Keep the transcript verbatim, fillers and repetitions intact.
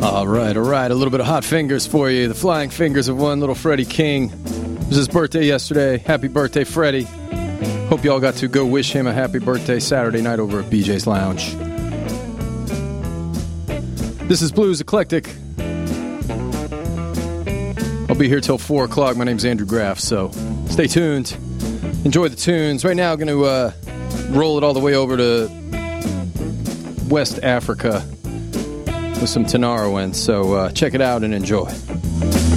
All right, all right. A little bit of hot fingers for you. The flying fingers of one little Freddie King. It was his birthday yesterday. Happy birthday, Freddie. Hope you all got to go wish him a happy birthday Saturday night over at B J's Lounge. This is Blues Eclectic. I'll be here till four o'clock. My name's Andrew Graff, so stay tuned. Enjoy the tunes. Right now, I'm going to uh, roll it all the way over to West Africa with some Tanarowin, so uh, check it out and enjoy.